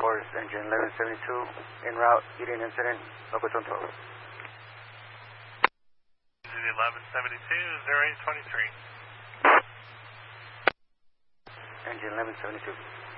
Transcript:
Force, engine 1172, en route, eating incident, location 12. 1172, 0823. Engine 1172.